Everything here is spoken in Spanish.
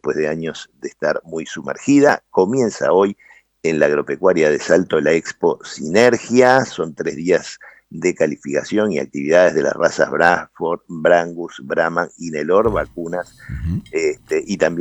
después de años de estar muy sumergida. Comienza hoy en la agropecuaria de Salto la Expo Sinergia. Son 3 días de calificación y actividades de las razas Bradford, Brangus, Brahman y Nelore, vacunas, y también